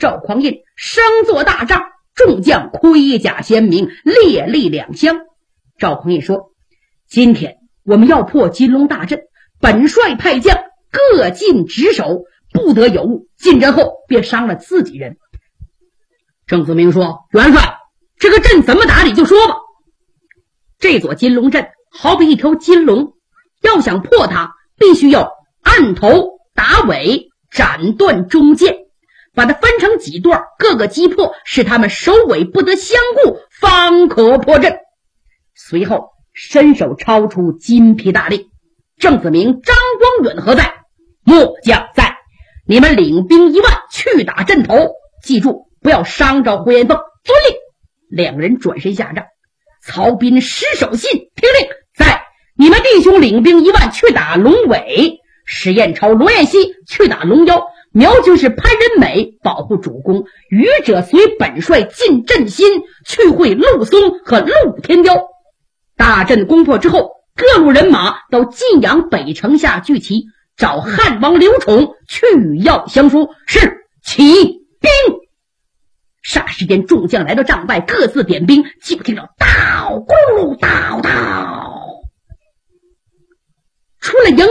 赵匡胤生做大帐，众将盔甲鲜明，列立两厢。赵匡胤说，今天我们要破金龙大阵，本帅派将各尽职守，不得有误，进阵后别伤了自己人。郑子明说，元帅，这个阵怎么打你就说吧。这座金龙阵好比一条金龙，要想破它，必须要按头打尾，斩断中间，把它分成几段，各个击破，使它们首尾不得相顾，方可破阵。随后伸手抄出金皮大令，郑子明、张光远何在？末将在，你们领兵1万去打阵头，记住不要伤着胡延凤。遵令。两人转身下帐。曹彬失守信，听令，在，你们弟兄领兵1万去打龙尾，史彦超、罗彦熙去打龙腰，苗军是潘仁美保护主公，余者随本帅进阵心，去会陆松和陆天雕。大阵攻破之后，各路人马到晋阳北城下聚齐，找汉王刘宠去要降书。是，起兵。霎时间，众将来到帐外，各自点兵，就听到叨咕噜叨叨，出了营